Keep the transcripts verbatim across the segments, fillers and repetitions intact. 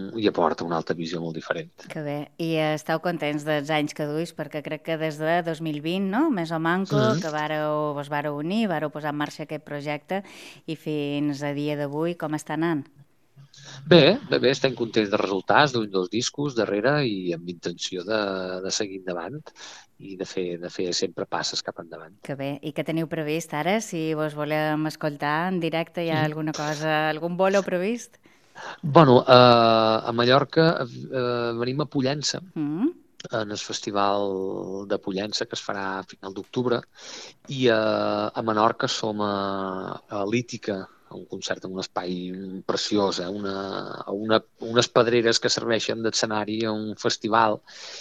i aporta una altra visió molt diferent. Que bé. I esteu contents dels anys que duis? Perquè crec que des de dos mil vint, no? Més o manco, Mm. que vareu, vos vareu unir, vareu posar en marxa aquest projecte i fins a dia d'avui com està anant? Bé, bé, bé, estem contents dels resultats, d'un dos discos darrere i amb intenció de, de seguir endavant i de fer, de fer sempre passes cap endavant. Que bé. I què teniu previst ara? Si vos volem escoltar en directe, hi ha Mm. alguna cosa, algun bolo previst? Bueno, eh, a Mallorca eh, venim a Pollença, Mm? en el festival de Pollença que es farà a final d'octubre i a, a Menorca som a, a Lítica, a un concert en un espai preciós, eh? una, una, unes pedreres que serveixen d'escenari a un festival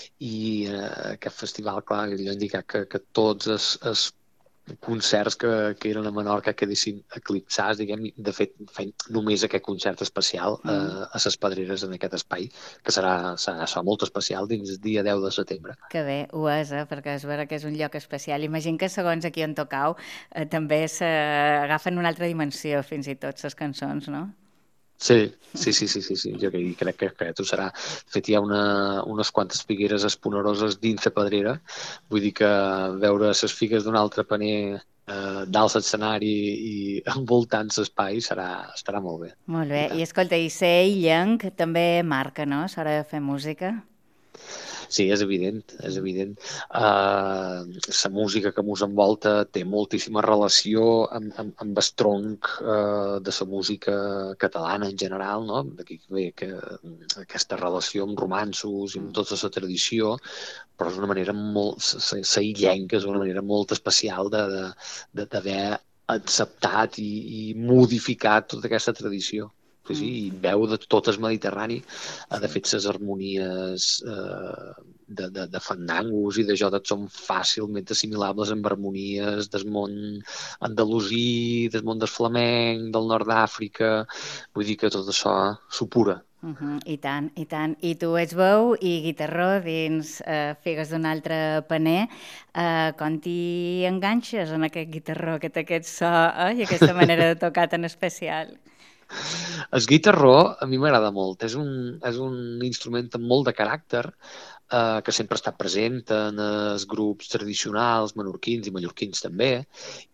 i eh, aquest festival, clar, allò indica que, que tots els, els concerts que, que eren a Menorca quedessin eclipsats, diguem, de fet feien només aquest concert especial Mm. eh, a les Pedreres en aquest espai, que serà, serà, serà molt especial dins el dia deu de setembre. Que bé, ho és, eh? Perquè és vera que és un lloc especial. Imagino que segons aquí on tocau eh, també s'agafen una altra dimensió, fins i tot, les cançons, no? Sí, sí, sí, sí, sí, sí. Jo crec, crec que, que tu serà. De fet, hi ha una, unes quantes figueres esponeroses dins la pedrera. Vull dir que veure les figues d'un altre paner eh, dalt l'escenari i envoltant l'espai serà, estarà molt bé. Molt bé. I I tant. escolta, i ser illenc també marca, no? A l'hora de fer música. Sí, és evident, és evident. Uh, la música que ens envolta té moltíssima relació amb, amb, amb el tronc uh, de la música catalana en general, no? D'aquí ve que, aquesta relació amb romanços i amb Mm. tota la tradició, però és una manera molt... La illenca és una manera molt especial de, de, d'haver acceptat i, i modificat tota aquesta tradició. Sí, sí, Mm. i veu de tot el Mediterrani. De Sí. fet, les harmonies eh, de, de, de fandangos i de jodes són fàcilment assimilables amb harmonies del món andalusí, del món del flamenc, del nord d'Àfrica. Vull dir que tot això supura. Uh -huh. I tant, i tant. I tu ets veu i guitarró dins eh, Figues d'un altre paner. Eh, com t'hi enganxes en aquest guitarró, que té aquest so eh, i aquesta manera de tocar tan especial? El guitarró a mi m'agrada molt. És un, és un instrument amb molt de caràcter eh, que sempre està present en els grups tradicionals, menorquins i mallorquins també.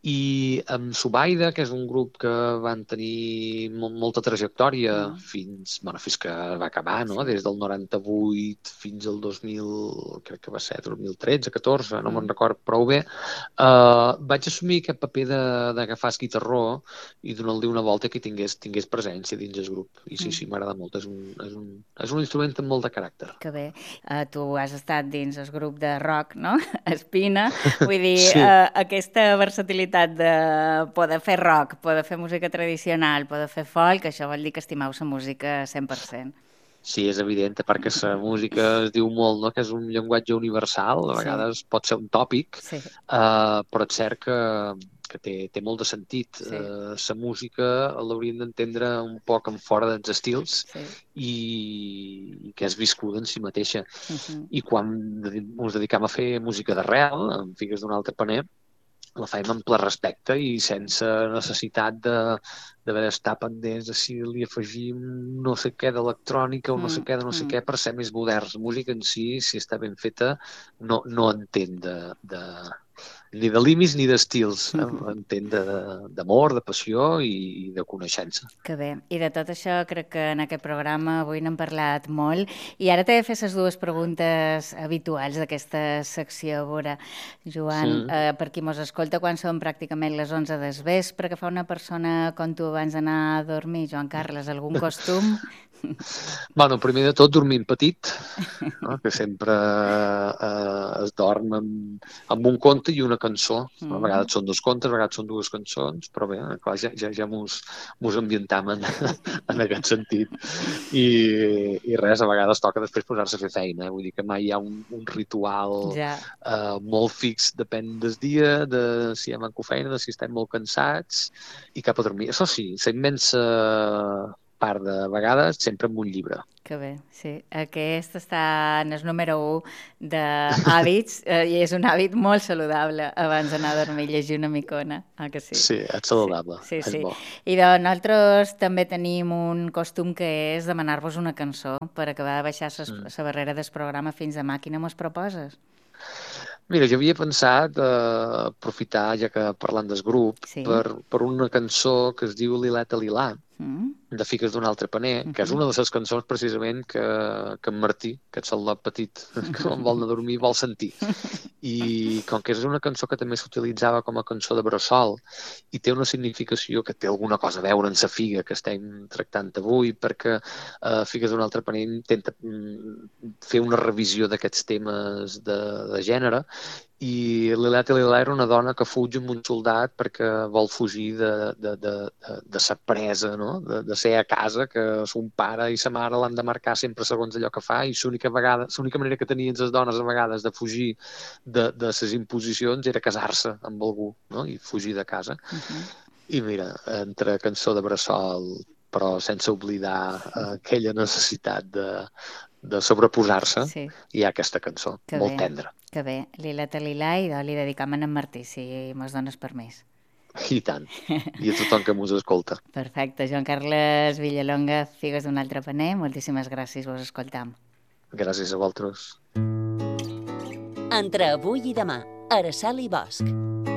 I amb Subaida, que és un grup que van tenir molt, molta trajectòria Mm. fins, bueno, fins que va acabar, no? Sí. Des del noranta-vuit fins al dos mil, crec que va ser dos mil tretze, catorze, no me'n Mm. record prou bé. Uh, vaig assumir aquest paper de- d'agafar el guitarró i donar-li una volta que tingués, tingués presència dins el grup. I sí, Mm. sí, m'agrada molt. És un, és, un, és un instrument amb molt de caràcter. Que bé. Uh, tu has estat dins el grup de rock, no? Espina. Vull dir, Sí, uh, aquesta versatilitat de poder fer rock, poder fer música tradicional, poder fer folk, això vol dir que estimeu la música cent per cent. sí, és evident, perquè la música es diu molt, no?, que és un llenguatge universal, a Sí, vegades pot ser un tòpic, sí, eh, però és cert que, que té, té molt de sentit. sí, Eh, la música l'hauríem d'entendre un poc en fora dels estils sí. i, i que és viscuda en si mateixa. Uh -huh. I quan dedi- ens dedicam a fer música d'arrel, amb figues d'un altre paner, la fem amb ple respecte i sense necessitat de d'haver d'estar pendents de si li afegim no sé què d'electrònica o no sé Mm, què de no sé mm. què per ser més moderns. La música en si, si està ben feta, no, no entén de, de, ni de límits ni d'estils, eh? Entén de- d'amor, de passió i, i de coneixença. Que bé. I de tot això crec que en aquest programa avui n'hem parlat molt. I ara t'he de fer les dues preguntes habituals d'aquesta secció. A veure, Joan, Mm. eh, per qui mos escolta quan són pràcticament les onze del vespre, que fa una persona com tu abans d'anar a dormir, Joan Carles, algun costum? Bueno, primer de tot, dormint petit, no? Que sempre eh, es dorm amb, amb un conte i una cançó. A Mm. vegades són dos contes, a vegades són dues cançons, però bé, clar, ja, ja, ja mos, mos ambientam en, en aquest sentit. I, I res, a vegades toca després posar-se a fer feina. Eh? Vull dir que mai hi ha un, un ritual Ja. eh, molt fix, depèn del dia, de si hem manco feina, de si estem molt cansats, i cap a dormir. Això sí, la immensa part de vegades sempre amb un llibre. Que bé, sí. Aquest està en el número u d'hàbits eh, i és un hàbit molt saludable abans d'anar a dormir, llegir una micona. Ah, que sí? Sí, és saludable, sí, sí, és sí. bo. I de nosaltres també tenim un costum que és demanar-vos una cançó per acabar de baixar la mm. barrera del programa fins demà. Quina mos proposes? Mira, jo havia pensat eh, aprofitar, ja que parlant del grup, sí. per, per una cançó que es diu Lileta Lilà, mm. de Figues d'un altre paner, uh -huh. que és una de les cançons precisament que, que en Martí, que és el lot petit, que quan vol anar a dormir vol sentir. I com que és una cançó que també s'utilitzava com a cançó de bressol i té una significació que té alguna cosa a veure amb la figa que estem tractant avui, perquè eh, Figues d'un altre paner intenta fer una revisió d'aquests temes de, de gènere, i Lileta Lilà era una dona que fuig amb un soldat perquè vol fugir de, de, de, de, de sa presa, no? de, de ser a casa, que son pare i sa mare l'han de marcar sempre segons allò que fa, i l'única vegada, l'única manera que tenien les dones a vegades de fugir de, de ses imposicions era casar-se amb algú, no? I fugir de casa. Uh-huh. I mira, entre cançó de bressol, però sense oblidar eh, aquella necessitat de, de sobreposar-se, sí. Hi ha aquesta cançó, que molt bé. Tendra. Que bé, Lileta Lilà, i li dedicam a en Martí, si mos dones permís. I tant, i a tothom que mos escolta. Perfecte, Joan Carles Villalonga, Figues d'un altre paner, moltíssimes gràcies, vos escoltam. Gràcies a vosaltres. Entre avui i demà, Araceli Bosch.